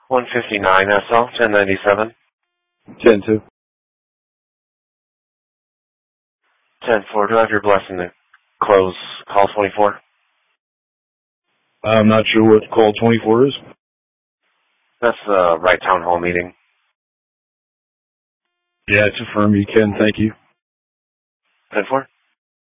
159 SL, 1097. 10-2. 10-4, do I have your blessing to close call 24? I'm not sure what call 24 is. That's the right town hall meeting. Yeah, it's affirmed. You can. Thank you. 10-4?